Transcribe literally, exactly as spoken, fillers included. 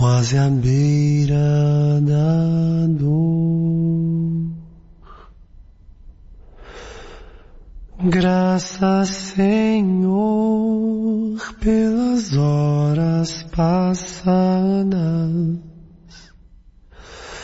quase à beira da dor. Graças, Senhor, pelas horas passadas.